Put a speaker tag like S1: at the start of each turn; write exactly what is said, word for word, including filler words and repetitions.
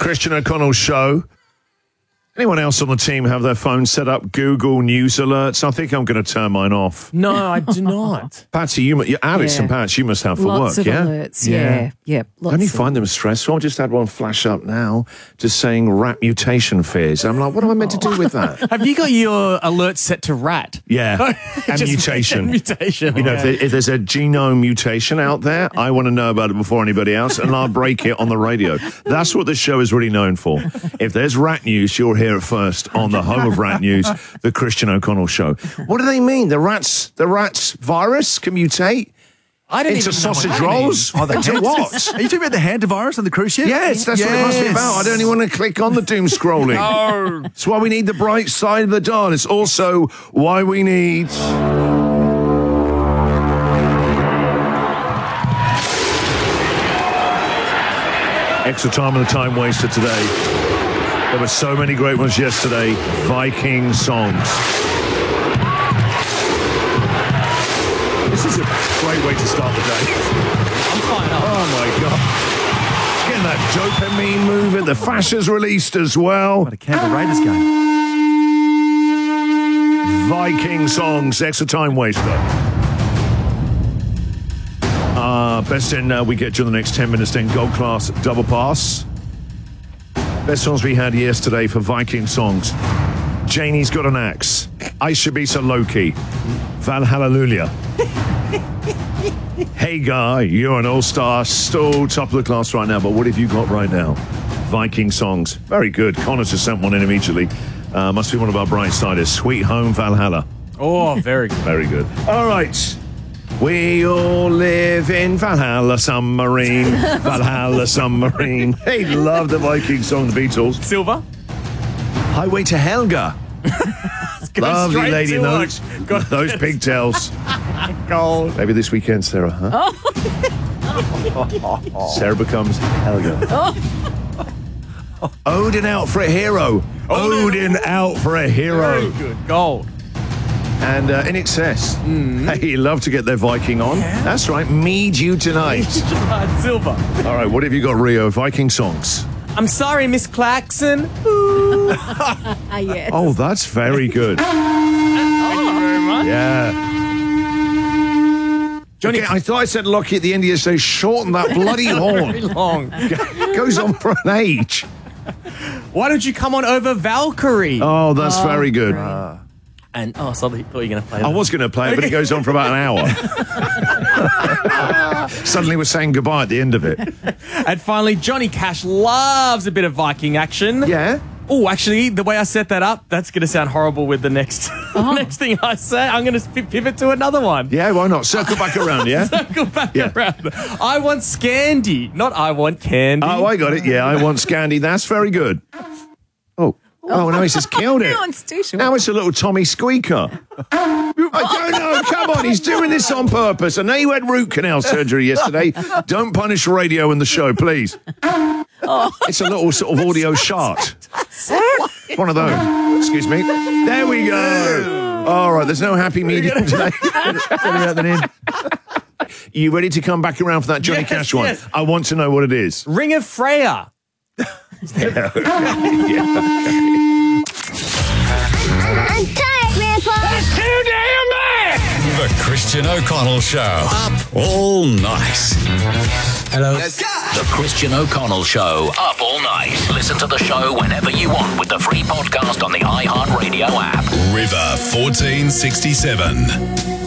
S1: Christian O'Connell Show. Anyone else on the team have their phone set up Google News Alerts? I think I'm going to turn mine off.
S2: No, I do not.
S1: Patsy, you, you Alex
S3: Yeah.
S1: and Pat, you must have for
S3: Lots
S1: work,
S3: of
S1: yeah?
S3: alerts, yeah. Yeah. Lots
S1: Don't you
S3: of-
S1: find them stressful? I just had one flash up now just saying rat mutation fears. I'm like, what am I meant to do with that?
S2: Have you got your alert set to rat?
S1: Yeah, and
S2: Just-
S1: mutation.
S2: mutation.
S1: You know,
S2: yeah.
S1: if, there, if there's a genome mutation out there, I want to know about it before anybody else, and I'll break it on the radio. That's what this show is really known for. If there's rat news, you'll hear it first on the home of rat news, the Christian O'Connell Show. What do they mean? The rats, the rats virus can mutate
S2: I don't
S1: into
S2: even know what
S1: sausage
S2: that
S1: rolls?
S2: means.
S4: Oh, the
S1: Into
S4: hand-
S1: what?
S4: Are you talking about the hantavirus on the cruise ship?
S1: Yes, that's what it must be about. I don't even want to click on the doom scrolling.
S2: Oh.
S1: It's why we need the bright side of the dawn. It's also why we need... Extra time on the time waster today. There were so many great ones yesterday. Viking songs. This is a great way to start the day.
S2: I'm fired up.
S1: Oh my God. Getting that dopamine moving. The fascia's released as well.
S4: What a Canberra Raiders game.
S1: Viking songs, extra time waster. Uh, best in uh, we get you in the next ten minutes then. Gold class double pass. Best songs we had yesterday for Viking songs. Janie's Got an Axe. I Should Be So Low-Key. Valhallelujah. Hey Guy, you're an all-star. Still top of the class right now, but what have you got right now? Viking songs. Very good. Connor just sent one in immediately. Uh, must be one of our bright siders. Sweet Home Valhalla.
S2: Oh, very good.
S1: Very good. All right. We all live in Valhalla Submarine. Valhalla Submarine. Hey, love the Viking song, the Beatles.
S2: Silver.
S1: Highway to Helga.
S2: Go
S1: Lovely
S2: straight
S1: lady
S2: to
S1: in
S2: it.
S1: those,
S2: Got
S1: those
S2: it.
S1: pigtails.
S2: Gold.
S1: Maybe this weekend, Sarah, huh? Sarah becomes Helga. Odin out for a hero. Odin, out for a hero.
S2: Very good. Gold.
S1: And uh, In Excess. Hey, love to get their Viking on. That's right. Mead you tonight.
S2: Silver.
S1: All right, what have you got, Rio? Viking songs.
S2: I'm sorry, Miss Claxon.
S3: Ah, yes.
S1: Oh, that's very good.
S2: Thank you very much.
S1: Yeah.
S2: Johnny,
S1: Okay, I thought I said Lockie at the end of the show. Shorten that bloody
S2: very
S1: horn.
S2: long.
S1: Goes on for an age.
S2: Why don't you come on over Valkyrie?
S1: Oh, that's very good.
S2: And oh, sorry, I thought you were going to play
S1: I
S2: that.
S1: was going to play it, but it goes on for about an hour. Suddenly we're saying goodbye at the end of it.
S2: And finally, Johnny Cash loves a bit of Viking action.
S1: Yeah?
S2: Oh, actually, the way I set that up, that's going to sound horrible with the next the next thing I say. I'm going to pivot to another one.
S1: Yeah, why not? Circle back around, yeah?
S2: Circle back
S1: Yeah.
S2: around. I want Scandi, not I want candy.
S1: Oh, I got it. Yeah, I want Scandi. That's very good. Oh. Oh, no, he's just killed it.
S3: No, it's too short.
S1: Now it's a little Tommy Squeaker. I don't know. Come on, he's doing this on purpose. I know you had root canal surgery yesterday. Don't punish radio in the show, please. It's a little sort of audio shart. One of those. Excuse me. There we go. All right, there's no happy medium today. You ready to come back around for that Johnny
S2: Yes,
S1: Cash one?
S2: yes.
S1: I want to know what it is.
S2: Ring of Freya.
S1: Yeah.
S5: I'm tired, Grandpa.
S6: The Christian O'Connell Show. Up all night.
S7: Hello.
S8: The Christian O'Connell Show. Up all night. Listen to the show whenever you want with the free podcast on the iHeartRadio app.
S6: River fourteen sixty-seven.